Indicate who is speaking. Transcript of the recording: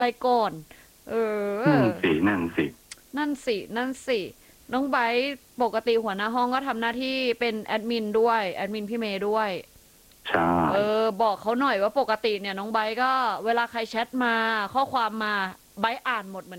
Speaker 1: ไปก่อนเอ
Speaker 2: นั่น
Speaker 1: อ
Speaker 2: สินั่นสิ
Speaker 1: นั่นสิน้องไบร์ทปกติหัวหน้าห้องก็ทำหน้าที่เป็นแอดมินด้วยแอดมินพี่เมย์ด้วย
Speaker 2: ใช่
Speaker 1: บอกเขาหน่อยว่าปกติเนี่ยน้องไบร์ทก็เวลาใครแชทมาข้อความมาไบร์ทอ่านหมดเหมือน